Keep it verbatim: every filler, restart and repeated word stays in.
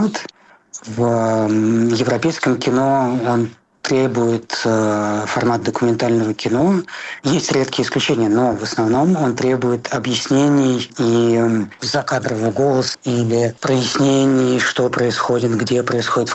формат. В европейском кино он требует э, формат документального кино. Есть редкие исключения, но в основном он требует объяснений и закадровый голос или прояснений, что происходит, где происходит,